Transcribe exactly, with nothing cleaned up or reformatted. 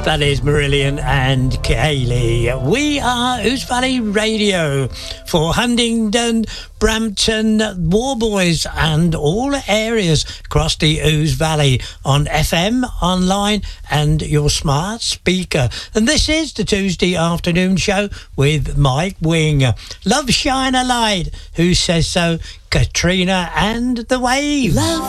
That is Marillion and Kaylee. We are Ouse Valley Radio for Huntingdon, Brampton, Warboys and all areas across the Ouse Valley on F M, online and your smart speaker. And this is the Tuesday afternoon show with Mike Wing. Love Shine a Light, Who Says So, Katrina and The Wave. Love